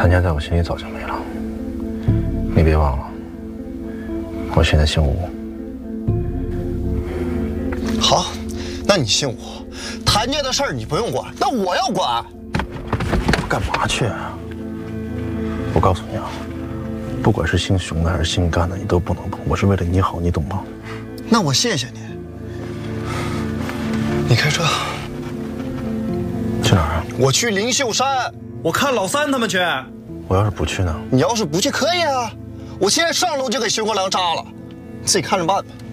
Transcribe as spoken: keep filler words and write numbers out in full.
谭家在我心里早就没了。你别忘了，我现在姓吴。 好，那你姓吴，谭家的事儿你不用管，那我要管。 干嘛去啊？我告诉你啊，不管是姓熊的还是姓甘的，你都不能碰。我是为了你好，你懂吗？ 那我谢谢你。你开车。 去哪儿啊？ 我去灵秀山。 我看老三他们去。 我要是不去呢？ 你要是不去可以啊，我现在上楼就给徐国良扎了，你自己看着办吧。